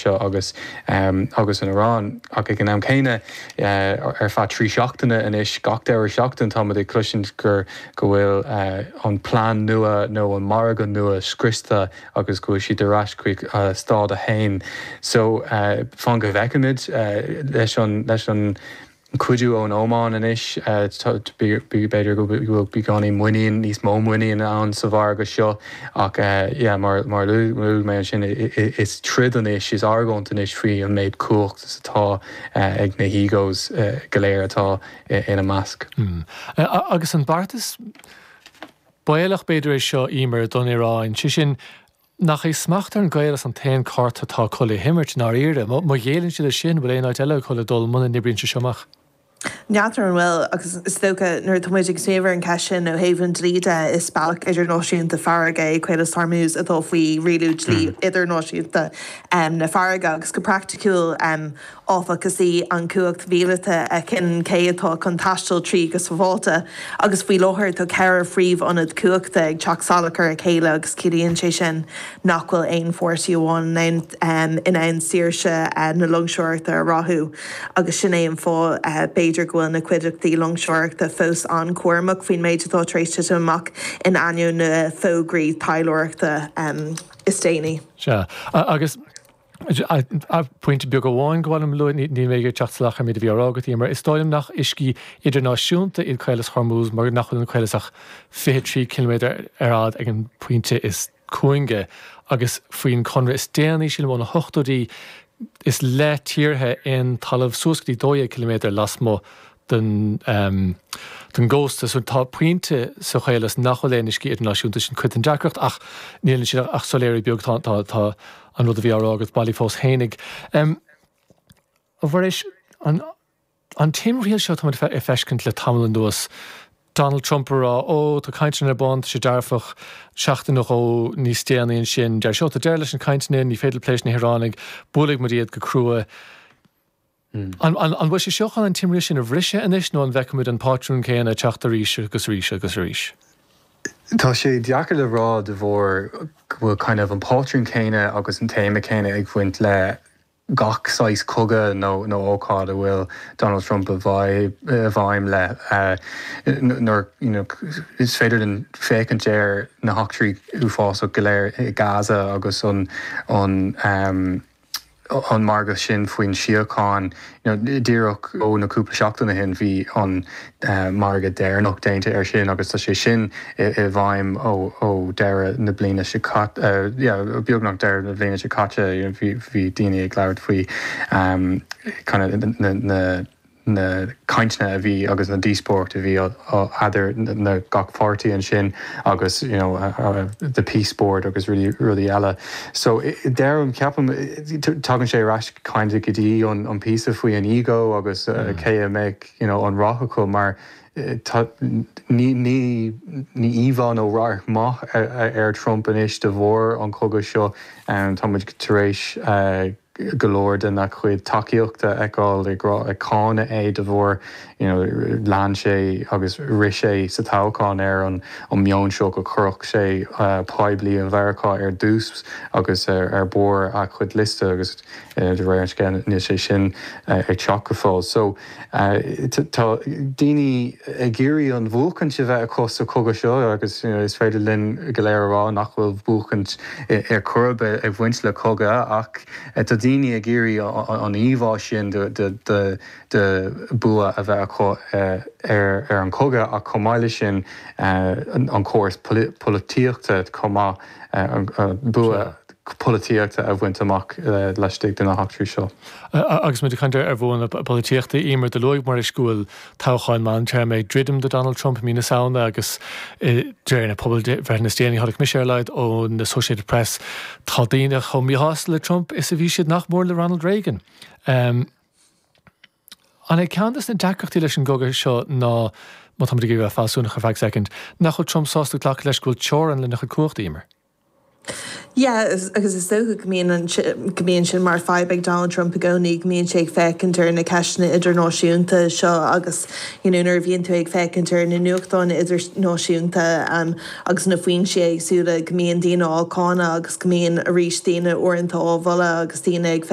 seo agus an Iorán ach ag an am céine ar fá trí seachtainna inis gach deir seachtain tá é cluisiint gur go bhfuil an plán nua nó an margan nua scrista agus go si de ras chuig stád a hain. So fan go bhecamid leis an cuidiú ón Ómán inis bí beidir go bhfuil bí gánaí muíon níos mó muíon an sa bhar go seo ach mar lu mé sin is trid an is argónt an is faoi an méid cuacht atá ag na hígós go léir atá ina measc. Agus an bartas bailach beidir é seo ímar don Iorán si sin nach é smachtar an gaiile an tain carta tá chola himirt ná ire, má dhéann siad sin bhfuil éon áit eile chola dul muna nibríonn se seomach. Neatar an bhfuil agus stocha nuair tomuidig séver an ceisisin ó hahann tríide is spalach idirnáisiúnta Farraige chuile sarmús atá faoi riú lí idirnáisiúnta na Farraige agus go practicúil áfachasí an cuacht bhíalata a cin cé atá chun taistil trí agus bháilta agus faoi láthir tá ceir phríomh anad cuachta ag teach salachar a chéile agus ciríonn sé sin nachhfuil aon fórsaíháin in aon saoirse na longseoirta a rathú agus sin éon fá beidir gohfuil na cuideachtaí longseoirta fós an cuairmach faoin méid atá tréiste amach in ainú na fógraí tailóireachta is déanaí. Se agus a pointe beag bháin gohhaim lu ní mégur teachtalach mé bhírágat mar is stáim nach iscí idirnáisiúnta iad chuiles Hormús mar nachfuil an chuileach 53 km arrád ag an pointe is cuainge agus faoin conra is déanaí sin bhna 8í is le tíorthe in talamh suascatí 2 km lasmó den ggósta so tá pointe sa chuiles nachholléin iscí idirnáisiúnta sin chuit an deachreacht ach níl sin ach soléir beag tá an rud a bhí árágat bailí fós hénig. A bhar éis an téimhríal seo tá feiscint le tamlan dúas Donald Trump rá tá caiintean ar bont sé dearfach seachtain nach ó níos déanaíonn sin deir seo a deir leis an caiinteann ní féidir pléis na Hiránig bulig mar iad go crua. An bhfuil sé seochan an tíimrí sin a bhrise inis nó an bheicimid an pátrún céan a teachta ríise agus ríis. Tá sé deacair le rá de bhór bhfuil kind of an pátrún céine agus an téime céine ag bhaint le gach sais coga nó ócád a bhfuil Donald Trump a bhaim le is féidir den fécant déir na hachtrií ú fása go léir Gaza agus an margus sin faoin siocháin díreach ó na cúpla seachtainna hin bhí an marga déirnach déinte ar sin agus tá sé sin I bhaim ó deire na bliana se beagnach deir na bliana se caite bhí daine ag leabhart faoi na caiintne a bhí agus na díspórt a bhí idir na gach pártaí an sin agus the Peace Board agus rudí eile. So deirm ceapam tugann sé rais caiinte go dtí an písa faoi an ego agus cé a méid an rathacha mar ní íomhán ó rách maith ar Trump inis de bhór an cogadh seo tá muid tar éis golóir den nach chuid takeíochta eáil ag cána é de bhór lean sé agus ri sé sa tácáin ar an meon seo go chuach sé poiblí an bharachá ar dús agus ar bór a chud liste agus de réir cin ní sé sin ag teachafáil. So tá daoine ag géirí an bhúchant bheith a cos a cogad seo agus is féidir linn go léirrá nach bhfuil bhúchant ar curbe ag bhaint le cogad ach daoine a géirí an íomhá sin de bua a bheith ar an cogad a chomáile sin an córas políochta comá bua políochta a bhaint amach leistigh den nachtrií seo. Agus mu chuintear ar bhna políochta ímar de loigh mar iscúil táchaáin man te méid dridim de Donald Trump mína saona agus dréir na pobl bhena stéanaí thoach mis ar leid ó na Associated Press tá daoine chomíhas le Trump is a bhí siad nach mór le Ronald Reagan. An ag ceantas na deachachtaí leis an gogad seo ná má tá go bheith fáúnach a feag second nach chu Trump sásta ghlach leis gúil teoran le nach chu cuachta ímar. Agus is socha gomíonn sin mar feibbeag Donald Trump a gcónaí gomíonn sé ag fecintar na ceisna idirnáisiúnta seo agus nuair bhíonn tú ag fecintar na nuachtáin idirnáisiúnta agus na faoin sé agsúla gomíonn daoine ácána agus gomíonn a rís daoine orintá ábhla agus daoine ag